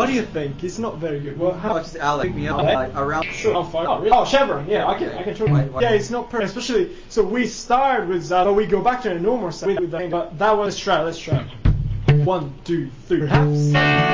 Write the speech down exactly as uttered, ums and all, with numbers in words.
What do you think? It's not very good. Well, how? Oh, just Alec, pick me up Alec? like, around. Sure, I'll find. Oh, really? Oh, Chevron. Yeah, I can. I can. Try. Why- why- Yeah, it's not perfect. Especially, so we start with that, but we go back to the normal side with the thing. But that was try. Let's try. One, two, three. Perhaps.